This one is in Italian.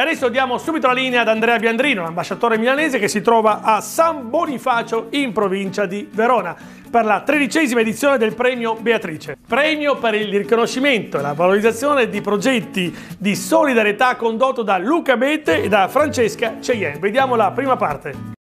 adesso diamo subito la linea ad Andrea Biandrino, l'ambasciatore milanese che si trova a San Bonifacio in provincia di Verona per la 13ª edizione del premio Beatrice. Premio per il riconoscimento e la valorizzazione di progetti di solidarietà condotto da Luca Bette e da Francesca Cheyenne. Vediamo la prima parte.